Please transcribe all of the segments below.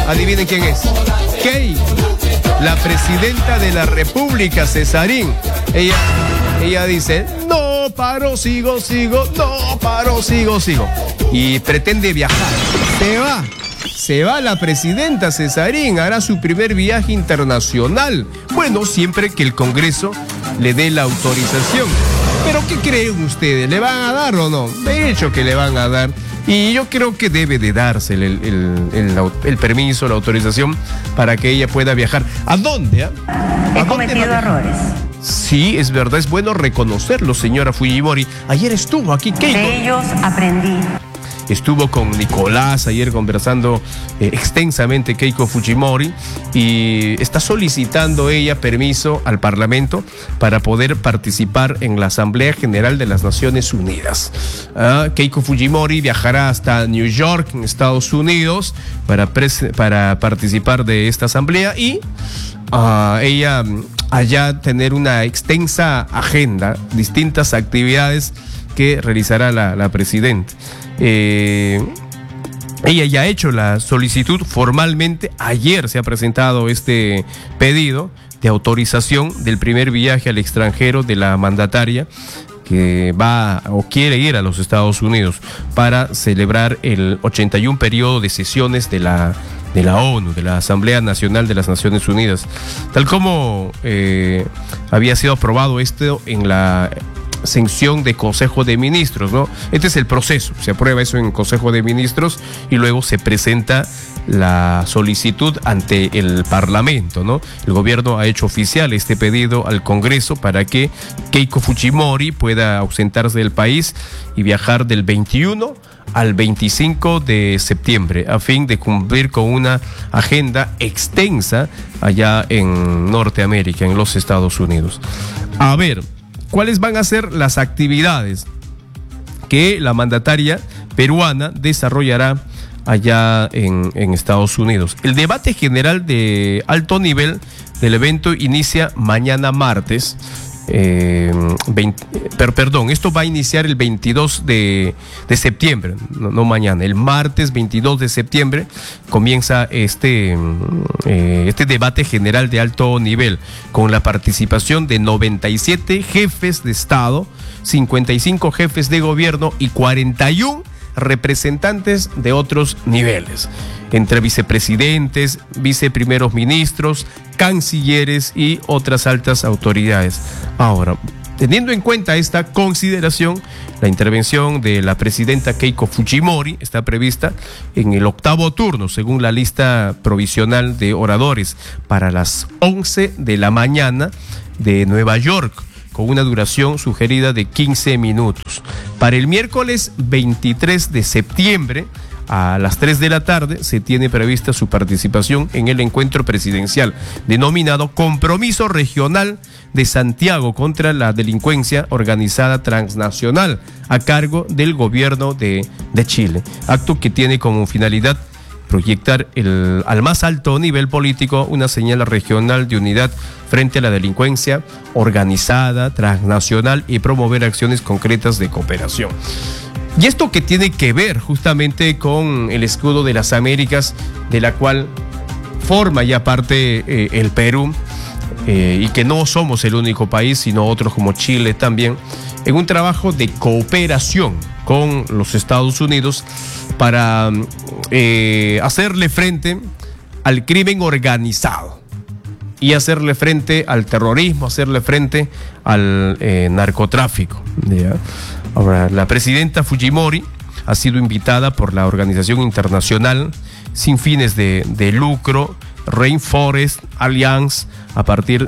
Adivinen quién es. Key, la presidenta de la República, Cesarín. Ella dice, no paro, sigo, no paro, sigo. Y pretende viajar. Se va la presidenta Cesarín, hará su primer viaje internacional. Bueno, siempre que el Congreso le dé la autorización. Pero ¿qué creen ustedes? ¿Le van a dar o no? De hecho que le van a dar. Y yo creo que debe de darse el permiso, la autorización para que ella pueda viajar. ¿A dónde? He cometido errores. Sí, es verdad, es bueno reconocerlo, señora Fujimori. Ayer estuvo aquí Keiko. De ellos aprendí. Estuvo con Nicolás ayer conversando extensamente Keiko Fujimori y está solicitando ella permiso al Parlamento para poder participar en la Asamblea General de las Naciones Unidas. Keiko Fujimori viajará hasta New York, en Estados Unidos, para participar de esta asamblea y ella allá tener una extensa agenda, distintas actividades que realizará la presidenta. Ella ya ha hecho la solicitud formalmente. Ayer se ha presentado este pedido de autorización del primer viaje al extranjero de la mandataria, que va o quiere ir a los Estados Unidos para celebrar el 81 periodo de sesiones de la ONU, de la Asamblea Nacional de las Naciones Unidas, tal como había sido aprobado esto en la sanción de Consejo de Ministros, ¿no? Este es el proceso, se aprueba eso en Consejo de Ministros y luego se presenta la solicitud ante el Parlamento, ¿no? El gobierno ha hecho oficial este pedido al Congreso para que Keiko Fujimori pueda ausentarse del país y viajar del 21 al 25 de septiembre a fin de cumplir con una agenda extensa allá en Norteamérica, en los Estados Unidos. A ver, ¿cuáles van a ser las actividades que la mandataria peruana desarrollará allá en Estados Unidos? El debate general de alto nivel del evento inicia mañana martes. Esto va a iniciar el 22 de septiembre, no mañana, el martes 22 de septiembre comienza este debate general de alto nivel con la participación de 97 jefes de Estado, 55 jefes de gobierno y 41 representantes de otros niveles, entre vicepresidentes, viceprimeros ministros, cancilleres y otras altas autoridades. Ahora, teniendo en cuenta esta consideración, la intervención de la presidenta Keiko Fujimori está prevista en el 8º turno, según la lista provisional de oradores, para las 11 de la mañana de Nueva York, con una duración sugerida de 15 minutos. Para el miércoles 23 de septiembre, a las 3 de la tarde, se tiene prevista su participación en el encuentro presidencial denominado Compromiso Regional de Santiago contra la Delincuencia Organizada Transnacional, a cargo del gobierno de Chile. Acto que tiene como finalidad proyectar al más alto nivel político una señal regional de unidad frente a la delincuencia organizada, transnacional y promover acciones concretas de cooperación. Y esto que tiene que ver justamente con el escudo de las Américas, de la cual forma ya parte el Perú, y que no somos el único país, sino otros como Chile también, en un trabajo de cooperación con los Estados Unidos para hacerle frente al crimen organizado y hacerle frente al terrorismo, hacerle frente al narcotráfico, ¿ya? Ahora, la presidenta Fujimori ha sido invitada por la organización internacional sin fines de lucro Rainforest Alliance a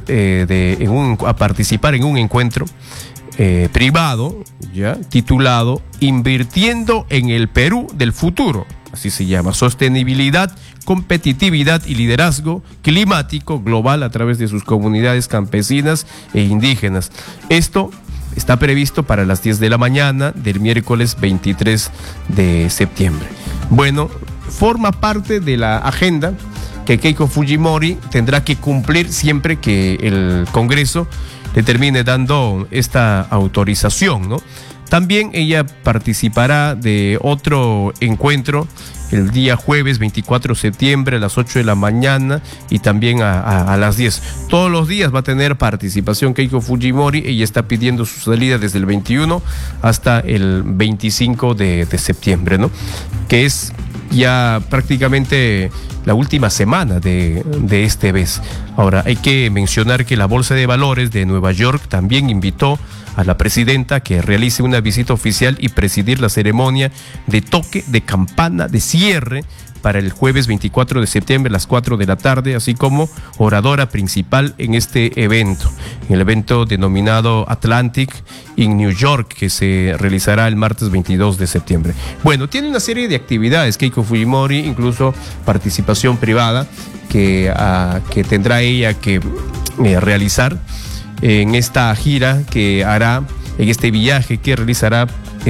participar en un encuentro privado, ya titulado Invirtiendo en el Perú del Futuro, así se llama: sostenibilidad, competitividad y liderazgo climático global a través de sus comunidades campesinas e indígenas. Esto está previsto para las 10 de la mañana del miércoles 23 de septiembre. Bueno, forma parte de la agenda que Keiko Fujimori tendrá que cumplir siempre que el Congreso le termine dando esta autorización, ¿no? También ella participará de otro encuentro el día jueves 24 de septiembre a las 8 de la mañana y también a las 10. Todos los días va a tener participación Keiko Fujimori. Ella está pidiendo su salida desde el 21 hasta el 25 de septiembre, ¿no? Que es ya prácticamente la última semana de este mes. Ahora, hay que mencionar que la Bolsa de Valores de Nueva York también invitó a la presidenta que realice una visita oficial y presidir la ceremonia de toque de campana de cierre para el jueves 24 de septiembre a las 4 de la tarde, así como oradora principal en este evento, en el evento denominado Atlantic in New York, que se realizará el martes 22 de septiembre. Bueno, tiene una serie de actividades Keiko Fujimori, incluso participación privada que tendrá ella que realizar en esta gira que hará, en este viaje que realizará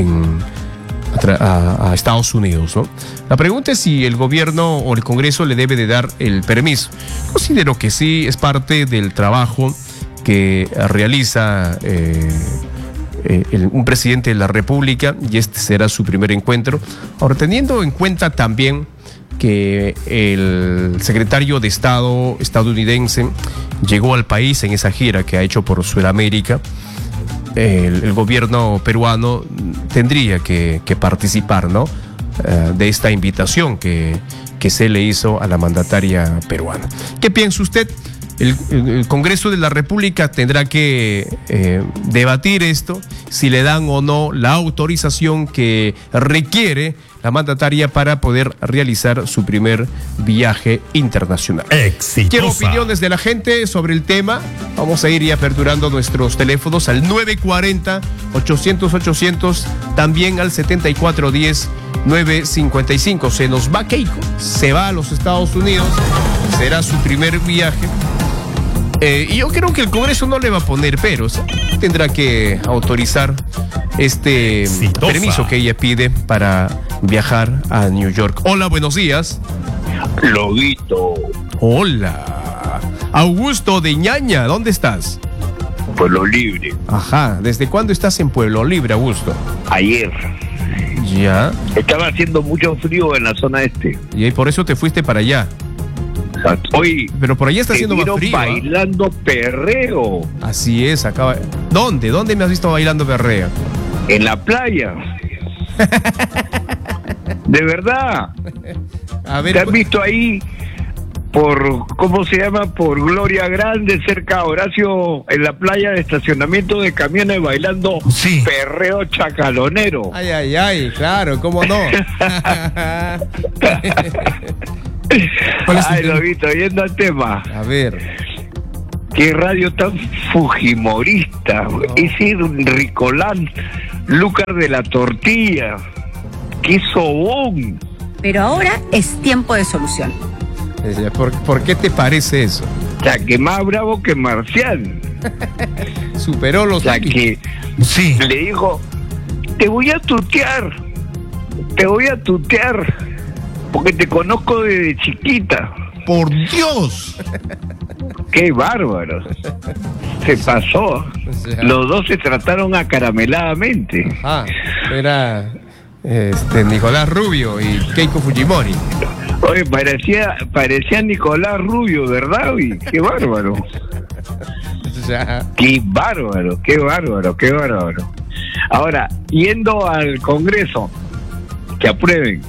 a Estados Unidos, ¿no? La pregunta es si el gobierno o el Congreso le debe de dar el permiso. Considero que sí, es parte del trabajo que realiza un presidente de la República, y este será su primer encuentro. Ahora, teniendo en cuenta también que el secretario de Estado estadounidense llegó al país en esa gira que ha hecho por Sudamérica, el gobierno peruano tendría que participar, ¿no? De esta invitación que se le hizo a la mandataria peruana. ¿Qué piensa usted? El Congreso de la República tendrá que debatir esto, si le dan o no la autorización que requiere la mandataria para poder realizar su primer viaje internacional. Exitosa. Quiero opiniones de la gente sobre el tema. Vamos a ir y aperturando nuestros teléfonos al 940-800-800, también al 7410-955. Se nos va Keiko, se va a los Estados Unidos, será su primer viaje. Y yo creo que el Congreso no le va a poner peros, tendrá que autorizar este permiso que ella pide para viajar a New York. Hola, buenos días. Lobito. Hola. Augusto de Ñaña, ¿dónde estás? Pueblo Libre. Ajá, ¿desde cuándo estás en Pueblo Libre, Augusto? Ayer. Ya. Estaba haciendo mucho frío en la zona este. Y por eso te fuiste para allá. Hoy. Pero por allá está haciendo más frío. Bailando perreo. Así es, acaba. ¿Dónde? ¿Dónde me has visto bailando perreo? En la playa. De verdad. A ver, ¿te has visto ahí por, ¿cómo se llama? Por Gloria Grande, cerca a Horacio, en la playa de estacionamiento de camiones bailando perreo chacalonero? Ay, ay, ay, claro, ¿cómo no? Ay, Lobito, yendo al tema. A ver. Qué radio tan fujimorista. No. Ese Ricolán, Lucas de la tortilla. Qué sobón. Pero ahora es tiempo de solución. ¿Por qué te parece eso? O sea, que más bravo que Marcial. Superó los... O sea, que le dijo, te voy a tutear. Porque te conozco desde chiquita. ¡Por Dios! ¡Qué bárbaro! Se pasó. O sea, los dos se trataron acarameladamente. Ah, era Nicolás Rubio y Keiko Fujimori. Oye, parecía Nicolás Rubio, ¿verdad? Uy, ¡qué bárbaro! Ya. ¡Qué bárbaro! Ahora, yendo al Congreso, que aprueben.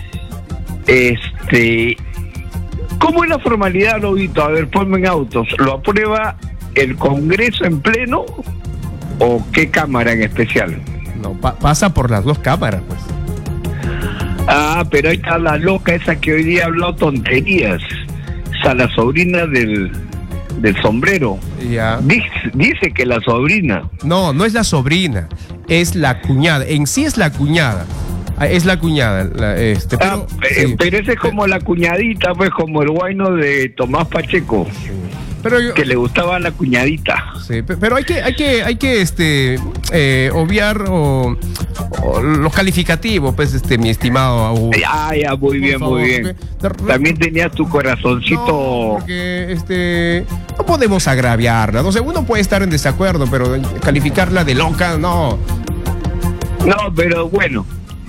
¿Cómo es la formalidad, Lobito? A ver, ponme en autos. ¿Lo aprueba el Congreso en pleno o qué cámara en especial? No, pasa por las dos cámaras, pues. Ah, pero ahí está la loca esa que hoy día ha hablado tonterías. O sea, la sobrina del sombrero. Ya. Dice que la sobrina. No, no es la sobrina, es la cuñada. En sí es la cuñada. Es la cuñada, pero, pero ese es como la cuñadita, pues, como el guayno de Tomás Pacheco, que le gustaba la cuñadita. Sí, pero hay que obviar los calificativos, pues, mi estimado Augusto. Ya, muy bien. También tenías tu corazoncito. No, porque no podemos agraviarla. No sé, uno puede estar en desacuerdo, pero calificarla de loca, no. No, pero bueno,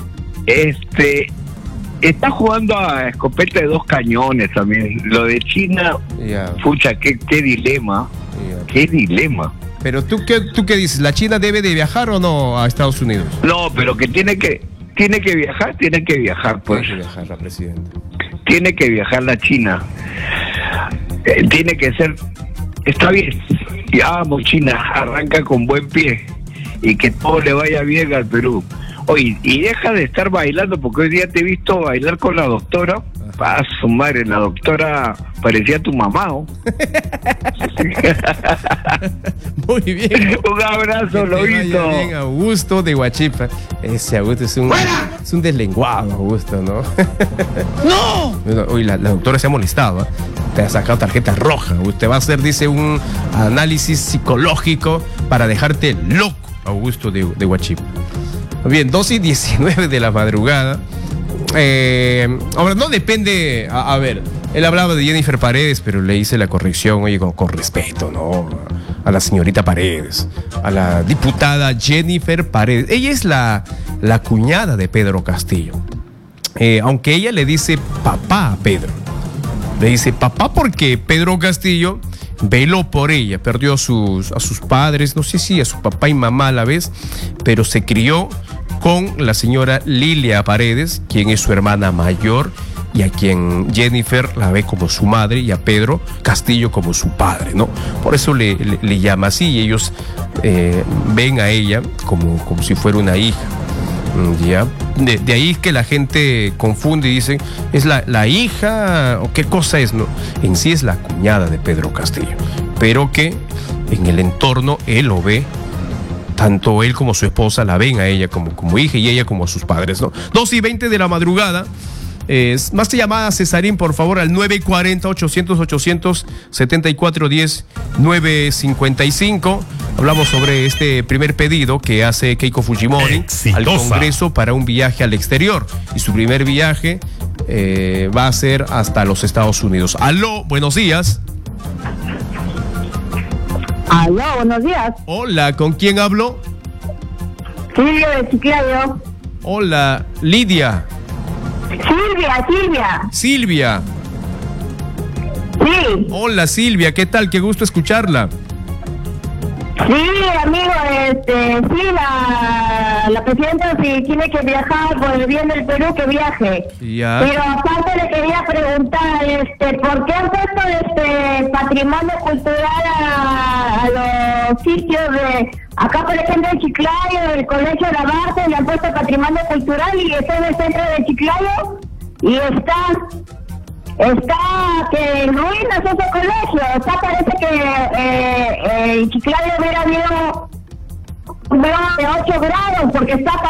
está jugando a escopeta de 2 cañones también. Lo de China, pucha, qué dilema, qué dilema. Pero ¿tú qué dices? ¿La China debe de viajar o no a Estados Unidos? No, pero que tiene que viajar, pues. Tiene que viajar la presidenta. Tiene que viajar la China. Tiene que ser, está bien. Ya vamos, China, arranca con buen pie y que todo le vaya bien al Perú. Oye, y deja de estar bailando, porque hoy día te he visto bailar con la doctora. A su madre, la doctora parecía tu mamá, ¿no? Muy bien. Un abrazo, Lobito. Bien, Augusto de Huachipa. Ese Augusto es un deslenguado, Augusto, ¿no? ¡No! Oye, la doctora se ha molestado, ¿eh? Te ha sacado tarjeta roja. Usted va a hacer, dice, un análisis psicológico para dejarte loco, Augusto de Huachipa. Bien, 2:19 de la madrugada. Ahora, no depende. A ver, él hablaba de Jennifer Paredes, pero le hice la corrección, oye, con respeto, ¿no? A la señorita Paredes, a la diputada Jennifer Paredes. Ella es la cuñada de Pedro Castillo. Aunque ella le dice papá a Pedro. Le dice papá porque Pedro Castillo veló por ella, perdió a sus padres, no sé si a su papá y mamá a la vez, pero se crió con la señora Lilia Paredes, quien es su hermana mayor y a quien Jennifer la ve como su madre, y a Pedro Castillo como su padre, ¿no? Por eso le llama así, y ellos ven a ella como si fuera una hija. ¿Ya? De ahí que la gente confunde y dicen, ¿es la hija o qué cosa es? No, en sí es la cuñada de Pedro Castillo, pero que en el entorno él lo ve, tanto él como su esposa la ven a ella como hija y ella como a sus padres, ¿no? 2:20 de la madrugada. Más llamada Cesarín, por favor, al 940-800-874-10-955. Hablamos sobre este primer pedido que hace Keiko Fujimori al Congreso para un viaje al exterior. Y su primer viaje va a ser hasta los Estados Unidos. Aló, buenos días. Aló, buenos días. Hola, ¿con quién hablo? Silvia de Chiclayo. Hola, Lidia. Silvia. Silvia. Sí. Hola, Silvia, ¿qué tal? Qué gusto escucharla. Sí, amigo, sí, la presidenta si tiene que viajar por el bien del Perú, que viaje. Ya. Pero aparte le quería preguntar, ¿por qué han puesto patrimonio cultural a los sitios de acá, por ejemplo, en Chiclayo, el Colegio La Base, le han puesto patrimonio cultural y está en el centro de Chiclayo y está que en ruinas ese colegio? Parece que en Chiclayo hubiera habido de 8 grados porque está